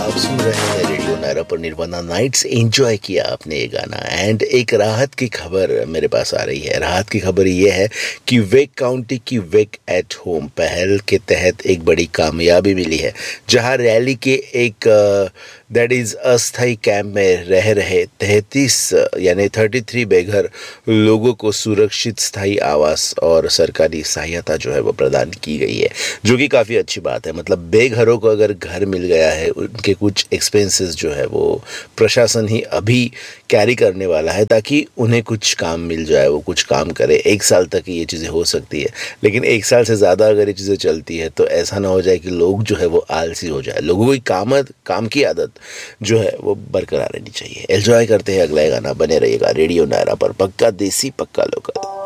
आप सुन रहे हैं रेडियो नायरा पर निर्वाणा नाइट्स। एंजॉय किया आपने ये गाना। एंड एक राहत की खबर मेरे पास आ रही है। राहत की खबर ये है कि वेक काउंटी की वेक एट होम पहल के तहत एक बड़ी कामयाबी मिली है, जहां रैली के एक दैट इज़ अस्थायी कैंप में रह रहे 33 यानी 33 बेघर लोगों को सुरक्षित स्थायी आवास और सरकारी सहायता जो है वो प्रदान की गई है, जो कि काफ़ी अच्छी बात है। मतलब बेघरों को अगर घर मिल गया है, उनके कुछ एक्सपेंसेस जो है वो प्रशासन ही अभी कैरी करने वाला है, ताकि उन्हें कुछ काम मिल जाए, वो कुछ काम करे। 1 साल तक ये चीज़ें हो सकती है, लेकिन 1 साल से ज़्यादा अगर ये चीज़ें चलती है तो ऐसा ना हो जाए कि लोग जो है वो आलसी हो जाए। लोगों को काम की आदत जो है वो बरकरार रहनी चाहिए। एंजॉय करते हैं अगला गाना। बने रहिएगा रेडियो नायरा पर। पक्का देसी पक्का लोकल।